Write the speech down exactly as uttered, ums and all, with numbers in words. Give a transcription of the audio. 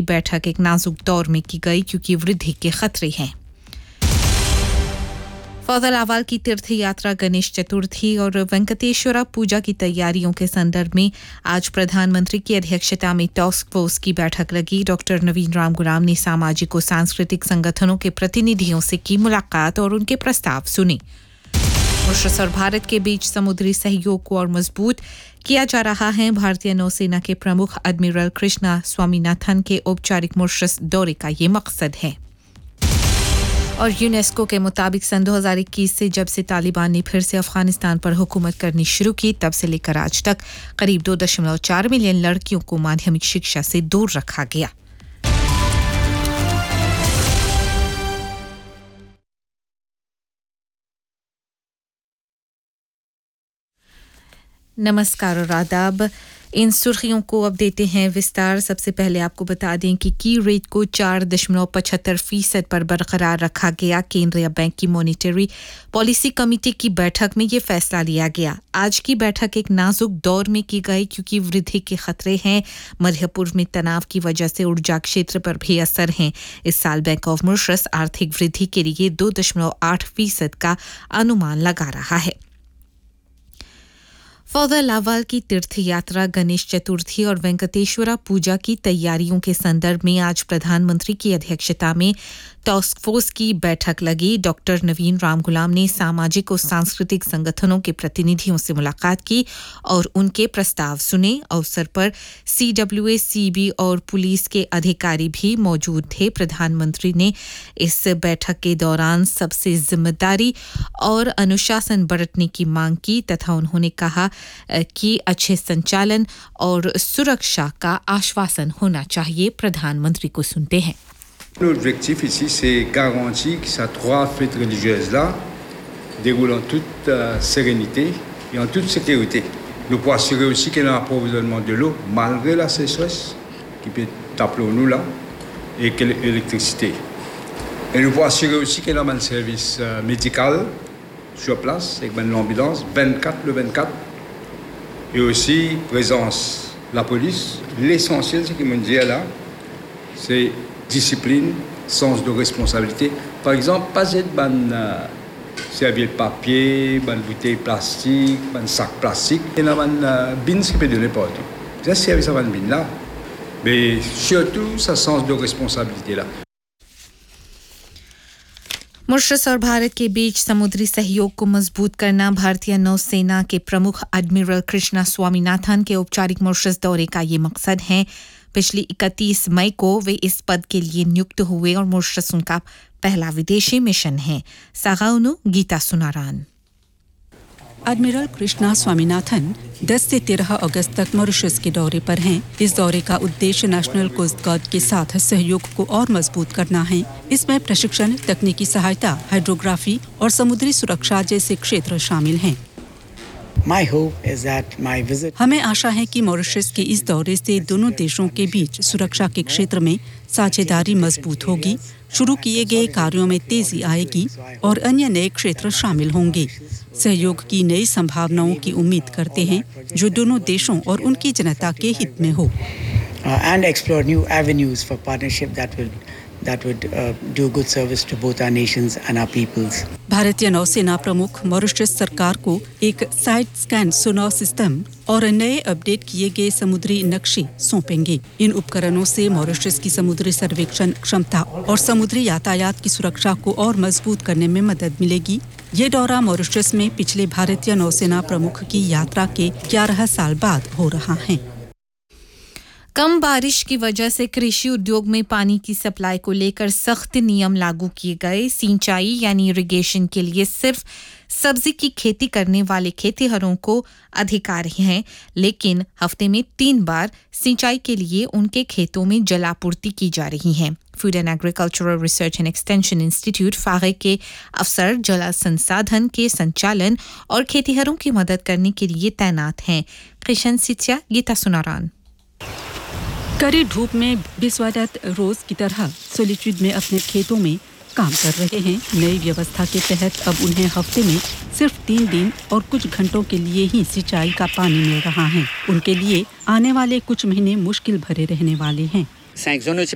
बैठक एक नाजुक दौर में की गई क्योंकि वृद्धि के खतरे हैं। फौजलावाल की तीर्थ यात्रा गणेश चतुर्थी और वेंकटेश्वरा पूजा की तैयारियों के संदर्भ में आज प्रधानमंत्री की अध्यक्षता में टास्क फोर्स की बैठक लगी। डॉक्टर नवीन राम गुलाम ने सामाजिक और सांस्कृतिक संगठनों के प्रतिनिधियों से की मुलाकात और उनके प्रस्ताव सुने। मॉरिशस और भारत के बीच समुद्री सहयोग को और मजबूत किया जा रहा है। भारतीय नौसेना के प्रमुख एडमिरल कृष्णा स्वामीनाथन के औपचारिक मॉरिशस दौरे का ये मकसद है। और यूनेस्को के मुताबिक सन दो हज़ार इक्कीस से जब से तालिबान ने फिर से अफगानिस्तान पर हुकूमत करनी शुरू की तब से लेकर आज तक करीब दो दशमलव चार मिलियन लड़कियों को माध्यमिक शिक्षा से दूर रखा गया। नमस्कार और आदाब। इन सुर्खियों को अब देते हैं विस्तार। सबसे पहले आपको बता दें कि की रेट को चार दशमलव पचहत्तर फीसद पर बरकरार रखा गया। केंद्रीय बैंक की मॉनिटरी पॉलिसी कमेटी की बैठक में ये फैसला लिया गया। आज की बैठक एक नाजुक दौर में की गई क्योंकि वृद्धि के खतरे हैं। मध्य पूर्व में तनाव की वजह से ऊर्जा क्षेत्र पर भी असर है। इस साल बैंक ऑफ मॉरिशस आर्थिक वृद्धि के लिए दो दशमलव आठ फीसद का अनुमान लगा रहा है। फौजलावाल की तीर्थ यात्रा गणेश चतुर्थी और वेंकटेश्वरा पूजा की तैयारियों के संदर्भ में आज प्रधानमंत्री की अध्यक्षता में टास्क फोर्स की बैठक लगी। डॉक्टर नवीन राम गुलाम ने सामाजिक और सांस्कृतिक संगठनों के प्रतिनिधियों से मुलाकात की और उनके प्रस्ताव सुने। अवसर पर सीडब्ल्यूए, सीबी और पुलिस के अधिकारी भी मौजूद थे। प्रधानमंत्री ने इस बैठक के दौरान सबसे जिम्मेदारी और अनुशासन बरतने की मांग की तथा उन्होंने कहा कि अच्छे संचालन और सुरक्षा का आश्वासन होना चाहिए। प्रधानमंत्री को सुनते हैं। L'objectif ici, c'est garantir que ces trois fêtes religieuses-là déroulent en toute euh, sérénité et en toute sécurité. Nous pouvons assurer aussi qu'il y a un approvisionnement de l'eau malgré la sécheresse qui peut taper nous là et que l'électricité. Et nous pouvons assurer aussi qu'il y a un service euh, médical sur place avec l'ambulance vingt-quatre le vingt-quatre et aussi présence de la police. L'essentiel, c'est que me dit là, c'est discipline, sens de responsabilité. Par exemple, pas être ban euh, servir de papier, ban bouteille plastique, ban sac plastique. Il y a ban euh, bins qui peut donner partout. C'est un service à ban bin là. Mais surtout, ce sens de responsabilité là. Mauritius और भारत के बीच समुद्री सहयोग को मजबूत करना भारतीय नौसेना के प्रमुख एडमिरल कृष्णा स्वामीनाथन के औपचारिक मॉरिशस दौरे का ये मकसद है। पिछली इकतीस मई को वे इस पद के लिए नियुक्त हुए और मॉरिशस उनका पहला विदेशी मिशन है। सागाउनु गीता सुनारान। एडमिरल कृष्णा स्वामीनाथन दस से तेरह अगस्त तक मॉरिशस के दौरे पर हैं। इस दौरे का उद्देश्य नेशनल कोस्ट गार्ड के साथ सहयोग को और मजबूत करना है। इसमें प्रशिक्षण, तकनीकी सहायता, हाइड्रोग्राफी और समुद्री सुरक्षा जैसे क्षेत्र शामिल हैं। My hope is that my visit... हमें आशा है कि मॉरिशस के इस दौरे से दोनों देशों के बीच सुरक्षा के क्षेत्र में साझेदारी मजबूत होगी, शुरू किए गए कार्यों में तेजी आएगी और अन्य नए क्षेत्र शामिल होंगे। सहयोग की नई संभावनाओं की उम्मीद करते हैं जो दोनों देशों और उनकी जनता के हित में हो। and explore new avenues for partnership that will that would uh, do good service to both our nations and our peoples. भारतीय नौसेना प्रमुख मॉरिशस सरकार को एक साइड स्कैन सोनार सिस्टम और नए अपडेट किए गए समुद्री नक्शे सौंपेंगे। इन उपकरणों से मॉरिशस की समुद्री सर्वेक्षण क्षमता और समुद्री यातायात की सुरक्षा को और मजबूत करने में मदद मिलेगी। ये दौरा मॉरिशस में पिछले भारतीय नौसेना प्रमुख की यात्रा के ग्यारह साल बाद हो रहा है। कम बारिश की वजह से कृषि उद्योग में पानी की सप्लाई को लेकर सख्त नियम लागू किए गए। सिंचाई यानी इरिगेशन के लिए सिर्फ सब्जी की खेती करने वाले खेतीहरों को अधिकार हैं, लेकिन हफ्ते में तीन बार सिंचाई के लिए उनके खेतों में जलापूर्ति की जा रही है। Food and agricultural research and extension institute फागे के अफसर जल संसाधन के संचालन और खेतीहरों की मदद करने के लिए तैनात हैं। किशन सिचिया, गीता सुनारान। कड़ी धूप में बिस्वादत रोज की तरह सोलिट्यूड में अपने खेतों में काम कर रहे हैं। नई व्यवस्था के तहत अब उन्हें हफ्ते में सिर्फ तीन दिन और कुछ घंटों के लिए ही सिंचाई का पानी मिल रहा है। उनके लिए आने वाले कुछ महीने मुश्किल भरे रहने वाले हैं। cinq zones